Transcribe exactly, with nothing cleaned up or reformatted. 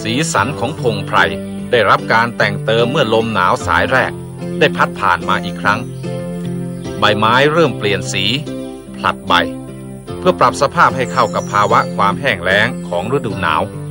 สีสันของพงไพรได้รับการแต่งเติมเมื่อลมหนาวสายแรกได้พัดผ่านมาอีกครั้งใบไม้เริ่มเปลี่ยนสีผลัดใบเพื่อปรับสภาพให้เข้ากับภาวะความแห้งแล้งของฤดูหนาว